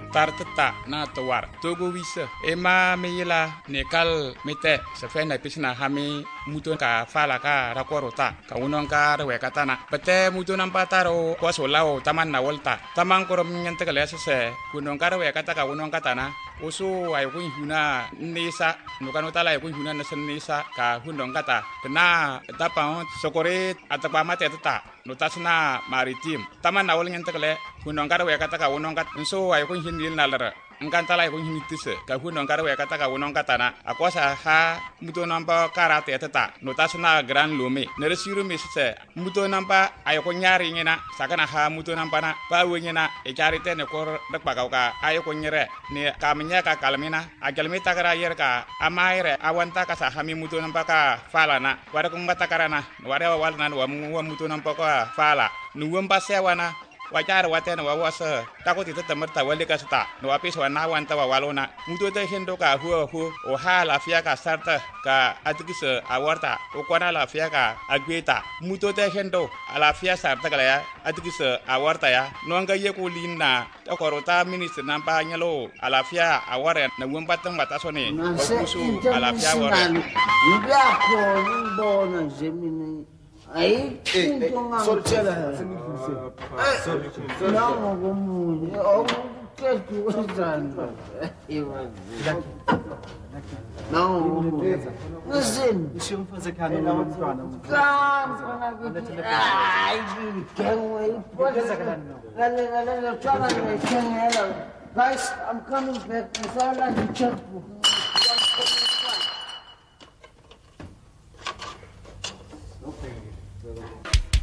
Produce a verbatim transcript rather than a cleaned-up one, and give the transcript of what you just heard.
tartata na tawar togo wisa ema meyila nekal mete sefena pisna hami muto ka fala ka rakorota ka unon ka rewe katana pete muto nampataro kwaso lao taman na volta taman korom nyante kale sese kunon ka rewe kata ka unon katana usu ay kun huna nisa nukano tala ay kun huna nasen nisa ka hundong kata kena tapa sokore atapa mate tata notasna maritim taman na wol nyante kale kunon ka rewe kata ka unon kat so ay kun hinil nalara engkanta la ko hinitise ka hunon karwe kata ka wonon katana akosa ha muto nampa karate tata notasna gran lume nere siru misse muto nampa ayo ko nyari ngina sakana ha muto nampa na pa wenyina e charite ne ko dakpa ka ayo ko nyere ne kamnya ka kalmina agalmi takara yer ka amaire awanta ka sa hami muto nampa ka fala na wara ko mbata karana wara wal nan wa muto nampa ka fala nuwam pasewana wajar watena wa wasa takoti tata merta wale ka sta no apis wana wanta wa walona muto te hendo ka hu hu o ha la fia ka sarta ka atikise awarta o kwana la fia ka agweta muto te hendo ala fia sarta kala ya atikise awarta ya no nga ye ko linna to korota minister nampa nyalo ala fia aware na wumpa tang batasone ko kusu ala fia aware ndia ko mbona gemini aí sorcela não como eu que tu usando não não sim deixa eu fazer cara no plano ai que aí pode galera galera chama quem ela guys I'm coming back. It's all like a checkbook.